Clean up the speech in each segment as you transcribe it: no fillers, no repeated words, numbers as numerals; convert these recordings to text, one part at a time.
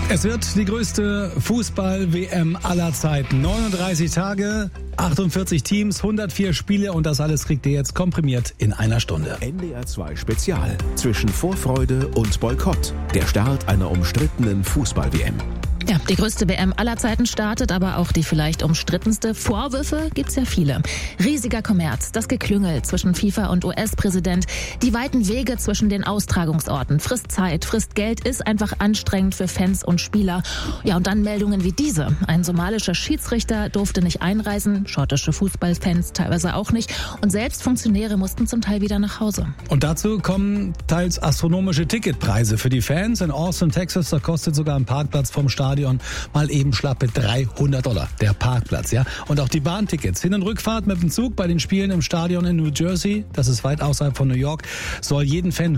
Es wird die größte Fußball-WM aller Zeiten. 39 Tage, 48 Teams, 104 Spiele und das alles kriegt ihr jetzt komprimiert in einer Stunde. NDR 2 Spezial. Zwischen Vorfreude und Boykott. Der Start einer umstrittenen Fußball-WM. Ja, die größte WM aller Zeiten startet, aber auch die vielleicht umstrittenste. Vorwürfe gibt's ja viele. Riesiger Kommerz, das Geklüngel zwischen FIFA und US-Präsident, die weiten Wege zwischen den Austragungsorten, frisst Zeit, frisst Geld, ist einfach anstrengend für Fans und Spieler. Ja, und dann Meldungen wie diese. Ein somalischer Schiedsrichter durfte nicht einreisen, schottische Fußballfans teilweise auch nicht und selbst Funktionäre mussten zum Teil wieder nach Hause. Und dazu kommen teils astronomische Ticketpreise für die Fans. In Austin, Texas, da kostet sogar ein Parkplatz vom Stadion mal eben schlappe $300, der Parkplatz, ja. Und auch die Bahntickets. Hin- und Rückfahrt mit dem Zug bei den Spielen im Stadion in New Jersey, das ist weit außerhalb von New York, soll jeden Fan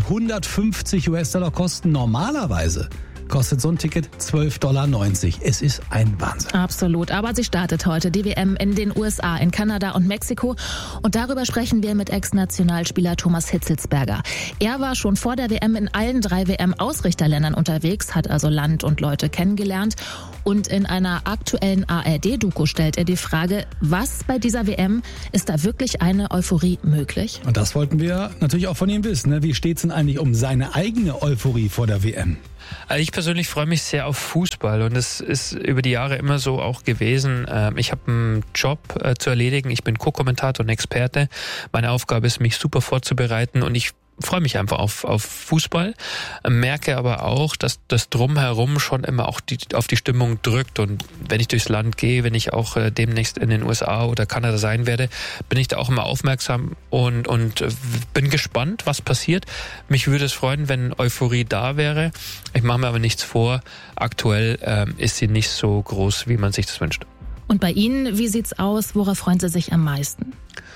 $150 kosten. Normalerweise kostet so ein Ticket $12,90. Es ist ein Wahnsinn. Absolut. Aber sie startet heute, die WM in den USA, in Kanada und Mexiko. Und darüber sprechen wir mit Ex-Nationalspieler Thomas Hitzelsberger. Er war schon vor der WM in allen 3 WM-Ausrichterländern unterwegs, hat also Land und Leute kennengelernt. Und in einer aktuellen ARD-Doku stellt er die Frage, was bei dieser WM, ist da wirklich eine Euphorie möglich? Und das wollten wir natürlich auch von ihm wissen. Ne? Wie steht's denn eigentlich um seine eigene Euphorie vor der WM? Also ich persönlich freue mich sehr auf Fußball und es ist über die Jahre immer so auch gewesen. Ich habe einen Job zu erledigen, ich bin Co-Kommentator und Experte. Meine Aufgabe ist, mich super vorzubereiten und ich freue mich einfach auf Fußball, merke aber auch, dass das Drumherum schon immer auch auf die Stimmung drückt und wenn ich durchs Land gehe, wenn ich auch demnächst in den USA oder Kanada sein werde, bin ich da auch immer aufmerksam und bin gespannt, was passiert. Mich würde es freuen, wenn Euphorie da wäre. Ich mache mir aber nichts vor. Aktuell ist sie nicht so groß, wie man sich das wünscht. Und bei Ihnen, wie sieht's aus? Worauf freuen Sie sich am meisten?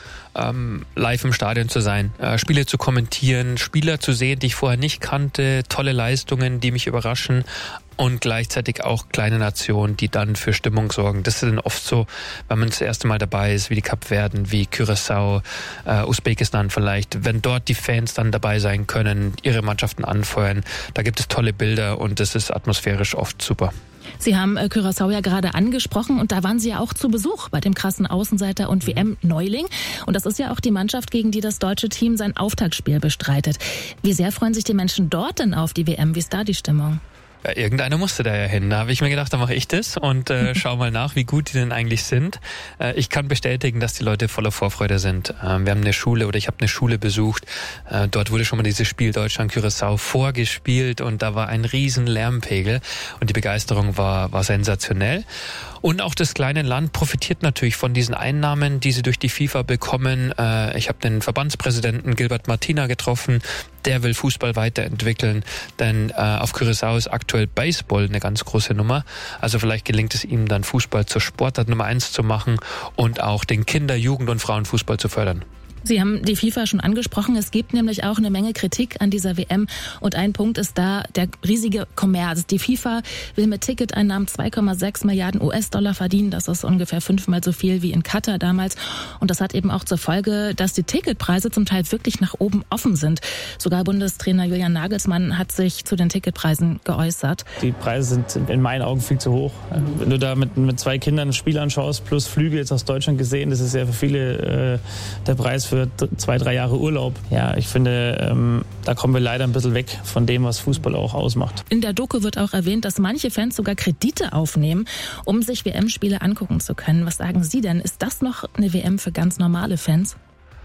Live im Stadion zu sein, Spiele zu kommentieren, Spieler zu sehen, die ich vorher nicht kannte, tolle Leistungen, die mich überraschen und gleichzeitig auch kleine Nationen, die dann für Stimmung sorgen. Das ist dann oft so, wenn man das erste Mal dabei ist, wie die Kapverden, wie Curaçao, Usbekistan vielleicht, wenn dort die Fans dann dabei sein können, ihre Mannschaften anfeuern, da gibt es tolle Bilder und das ist atmosphärisch oft super. Sie haben Curaçao ja gerade angesprochen und da waren Sie ja auch zu Besuch bei dem krassen Außenseiter und WM-Neuling. Und das ist ja auch die Mannschaft, gegen die das deutsche Team sein Auftaktspiel bestreitet. Wie sehr freuen sich die Menschen dort denn auf die WM? Wie ist da die Stimmung? Ja, irgendeiner musste da ja hin. Da habe ich mir gedacht, da mache ich das und schau mal nach, wie gut die denn eigentlich sind. Ich kann bestätigen, dass die Leute voller Vorfreude sind. Wir haben eine Schule oder ich habe eine Schule besucht. Dort wurde schon mal dieses Spiel Deutschland-Curaçao vorgespielt und da war ein riesen Lärmpegel und die Begeisterung war sensationell. Und auch das kleine Land profitiert natürlich von diesen Einnahmen, die sie durch die FIFA bekommen. Ich habe den Verbandspräsidenten Gilbert Martina getroffen. Der will Fußball weiterentwickeln, denn auf Curaçao ist aktuell Baseball eine ganz große Nummer. Also vielleicht gelingt es ihm dann, Fußball zur Sportart Nummer 1 zu machen und auch den Kinder-, Jugend- und Frauenfußball zu fördern. Sie haben die FIFA schon angesprochen. Es gibt nämlich auch eine Menge Kritik an dieser WM. Und ein Punkt ist da der riesige Kommerz. Die FIFA will mit Ticketeinnahmen 2,6 Milliarden US-Dollar verdienen. Das ist ungefähr 5-mal so viel wie in Katar damals. Und das hat eben auch zur Folge, dass die Ticketpreise zum Teil wirklich nach oben offen sind. Sogar Bundestrainer Julian Nagelsmann hat sich zu den Ticketpreisen geäußert. Die Preise sind in meinen Augen viel zu hoch. Wenn du da mit 2 Kindern ein Spiel anschaust, plus Flüge jetzt aus Deutschland gesehen, das ist ja für viele der Preis für 2-3 Jahre Urlaub. Ja, ich finde, da kommen wir leider ein bisschen weg von dem, was Fußball auch ausmacht. In der Doku wird auch erwähnt, dass manche Fans sogar Kredite aufnehmen, um sich WM-Spiele angucken zu können. Was sagen Sie denn? Ist das noch eine WM für ganz normale Fans?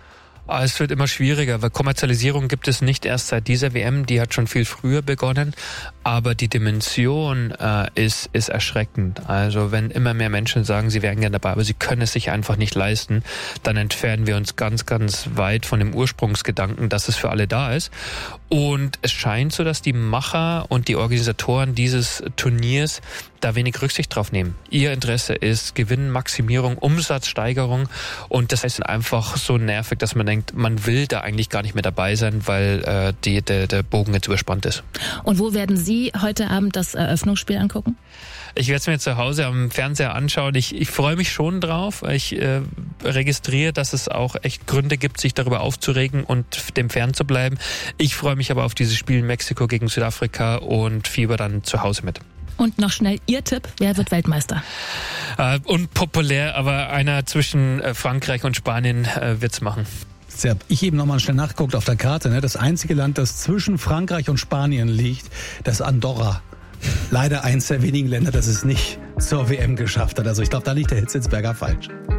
Es wird immer schwieriger, weil Kommerzialisierung gibt es nicht erst seit dieser WM, die hat schon viel früher begonnen, aber die Dimension ist erschreckend. Also wenn immer mehr Menschen sagen, sie wären gerne dabei, aber sie können es sich einfach nicht leisten, dann entfernen wir uns ganz, ganz weit von dem Ursprungsgedanken, dass es für alle da ist. Und es scheint so, dass die Macher und die Organisatoren dieses Turniers da wenig Rücksicht drauf nehmen. Ihr Interesse ist Gewinnmaximierung, Umsatzsteigerung und das ist einfach so nervig, dass man denkt, man will da eigentlich gar nicht mehr dabei sein, weil der Bogen jetzt überspannt ist. Und wo werden Sie heute Abend das Eröffnungsspiel angucken? Ich werde es mir zu Hause am Fernseher anschauen. Ich freue mich schon drauf. Ich registriere, dass es auch echt Gründe gibt, sich darüber aufzuregen und dem fern zu bleiben. Ich freue mich aber auf dieses Spiel in Mexiko gegen Südafrika und fieber dann zu Hause mit. Und noch schnell Ihr Tipp, wer wird Weltmeister? Unpopulär, aber einer zwischen Frankreich und Spanien wird's machen. Ich eben nochmal schnell nachgeguckt auf der Karte. Das einzige Land, das zwischen Frankreich und Spanien liegt, das ist Andorra. Leider eins der wenigen Länder, das es nicht zur WM geschafft hat. Also ich glaube, da liegt der Hitzelsberger falsch.